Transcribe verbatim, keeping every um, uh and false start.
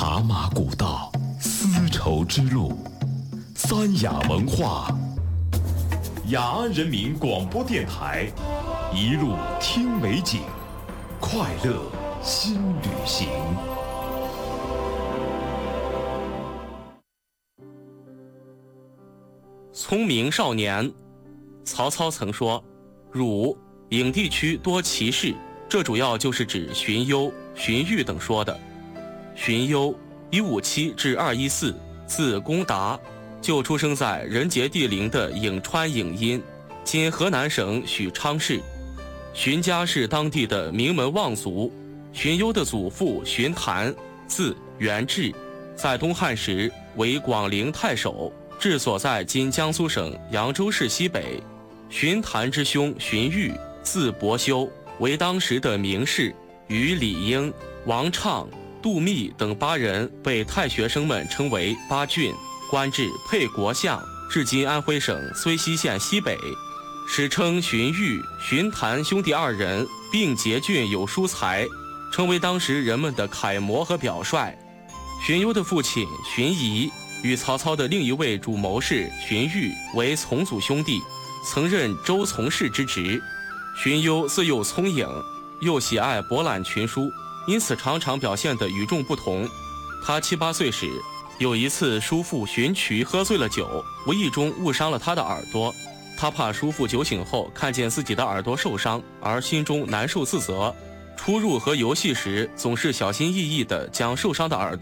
茶马古道，丝绸之路，三雅文化。雅安人民广播电台，一路听美景，快乐新旅行。 聪明少年。曹操曾说，汝颍地区多奇士，这主要就是指荀攸、荀彧等说的。荀攸一五七至二一四，字公达，就出生在人杰地灵的颍川颍阴，今河南省许昌市。荀家是当地的名门望族。荀攸的祖父荀谭，字元志，在东汉时为广陵太守，治所在今江苏省扬州市西北。荀谭之兄荀彧，字伯修，为当时的名士，与李应、王畅、杜密等八人被太学生们称为八俊，官至沛国相，至今安徽省睢溪县西北。史称荀彧、荀谭兄弟二人并捷俊有书才，成为当时人们的楷模和表率。荀攸的父亲荀仪与曹操的另一位主谋士荀彧为从祖兄弟，曾任州从事之职。荀攸自幼聪颖，又喜爱博览群书，因此常常表现得与众不同。他七八岁时，有一次叔父荀渠喝醉了酒，无意中误伤了他的耳朵。他怕叔父酒醒后看见自己的耳朵受伤，而心中难受自责。出入和游戏时，总是小心翼翼地将受伤的耳朵